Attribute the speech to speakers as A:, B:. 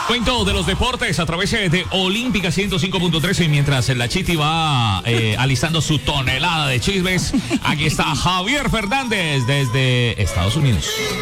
A: Cuento de los deportes a través de Olímpica 105.13 y mientras la Chiti va alistando su tonelada de chismes, aquí está Javier Fernández desde Estados Unidos.